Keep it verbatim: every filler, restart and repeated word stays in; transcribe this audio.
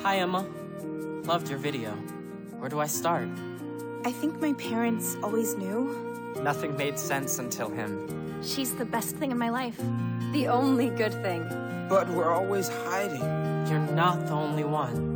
Hi, Emma. Loved your video. Where do I start? I think my parents always knew. Nothing made sense until him. She's the best thing in my life. The only good thing. But we're always hiding. You're not the only one.